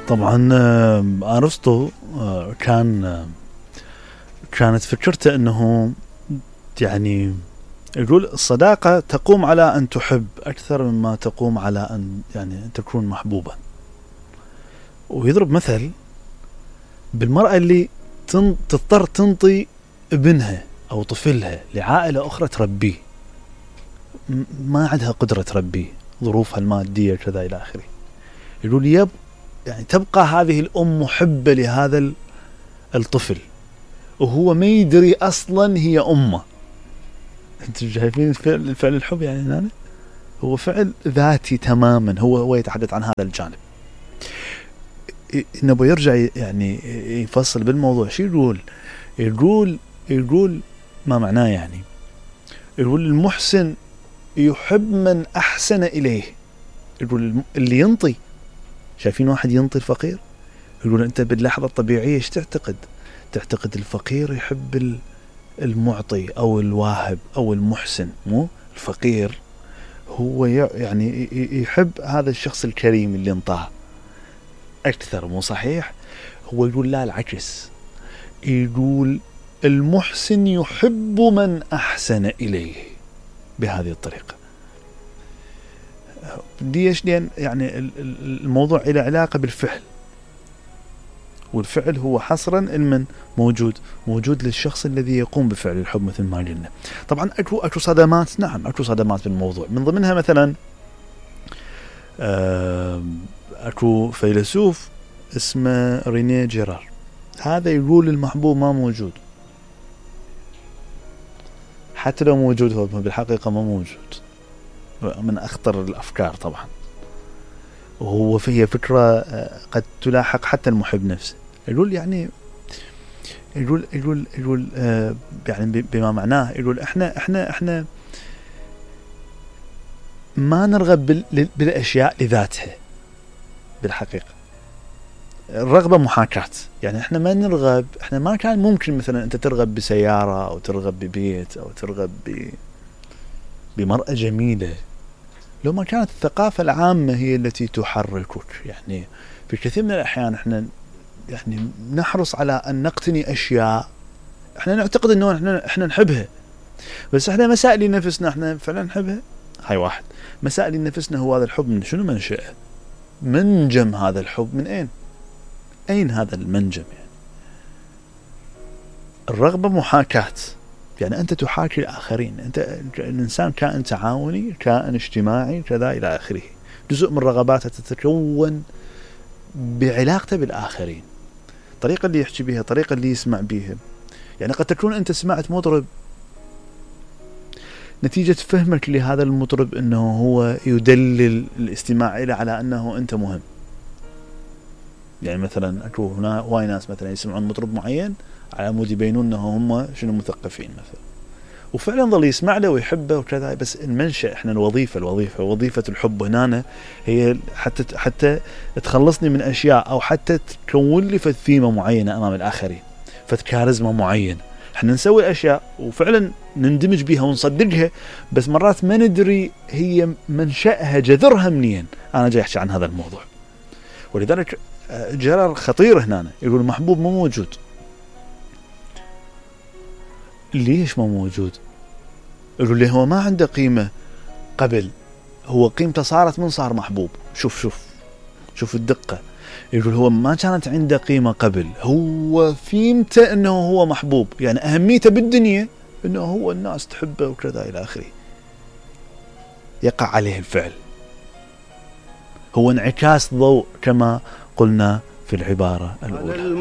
طبعا أرسطو كانت فكرته أنه يعني يقول الصداقة تقوم على أن تحب أكثر مما تقوم على أن يعني تكون محبوبا. ويضرب مثل بالمرأة اللي تضطر تنطي ابنها أو طفلها لعائلة أخرى تربيه، ما عندها قدرة تربيه، ظروفها المادية كذا إلى آخره. يقول يعني تبقى هذه الأم محبة لهذا الطفل وهو ما يدري أصلا هي أمه. أنتم شايفين الفعل الحب يعني هنا هو فعل ذاتي تماما، هو يتحدث عن هذا الجانب. نبغى يرجع يعني يفصل بالموضوع. شو يقول ما معناه يعني. يقول المحسن يحب من أحسن إليه. يقول اللي ينطي، شايفين واحد ينطي الفقير، يقول أنت باللحظة الطبيعية ايش تعتقد الفقير يحب المعطي أو الواهب أو المحسن، مو الفقير هو يعني يحب هذا الشخص الكريم اللي انطاه أكثر، مو صحيح؟ هو يقول لا، العكس. يقول المحسن يحب من أحسن إليه بهذه الطريقة. ليش؟ لأن يعني الموضوع له علاقة بالفعل، والفعل هو حصرا المن موجود للشخص الذي يقوم بفعل الحب مثل ما قلنا. طبعا أكو صدمات، نعم أكو صدمات بالموضوع. من ضمنها مثلا أكو فيلسوف اسمه رينيه جيرار، هذا يقول المحبوب ما موجود، حتى لو موجود هو بالحقيقة ما موجود. من أخطر الأفكار طبعا، وهو فيه فكرة قد تلاحق حتى المحب نفسه. يقول يعني يقول يعني بما معناه، يقول احنا ما نرغب بالأشياء لذاتها بالحقيقة. الرغبة محاكاة، يعني احنا ما نرغب، احنا ما كان ممكن مثلا انت ترغب بسيارة او ترغب ببيت او ترغب بمرأة جميلة لو ما كانت الثقافة العامة هي التي تحركك. يعني في كثير من الأحيان احنا يعني نحرص على أن نقتني أشياء احنا نعتقد انه احنا نحبها، بس احنا مسائل نفسنا احنا فعلا نحبها. هاي واحد. مسائل نفسنا هو هذا الحب من شنو منشأه؟ منجم هذا الحب من أين هذا المنجم؟ يعني الرغبة محاكاة، يعني أنت تحاكي الآخرين. أنت الإنسان كائن تعاوني، كائن اجتماعي كذا إلى آخره. جزء من رغباته تتكون بعلاقته بالآخرين، طريقة اللي يحكي بها، طريقة اللي يسمع بها. يعني قد تكون أنت سمعت مطرب، نتيجة فهمك لهذا المطرب أنه هو يدلل الاستماع إليه على أنه أنت مهم. يعني مثلا أكو هنا هواي ناس مثلا يسمعون مطرب معين على مود يبينون أنه هم شنو مثقفين مثلا، وفعلا ظل يسمع له ويحبه وكذا. بس المنشأ احنا وظيفة الحب هنا هي حتى تخلصني من أشياء، أو حتى تكون لي ثيمة معينة أمام الآخرين، كاريزما معين. احنا نسوي أشياء وفعلا نندمج بها ونصدقها، بس مرات ما ندري هي منشأها جذرها منين. أنا جاي أحكي عن هذا الموضوع، ولذلك جرار خطير هنا. يقول المحبوب مو موجود. ليش ما موجود؟ يقول لي هو ما عنده قيمة قبل، هو قيمته صارت من صار محبوب. شوف الدقة. يقول هو ما كانت عنده قيمة قبل، هو فيمته انه هو محبوب، يعني اهميته بالدنيا انه هو الناس تحبه وكذا الى اخره. يقع عليه الفعل، هو انعكاس ضوء كما قلنا في العبارة الأولى.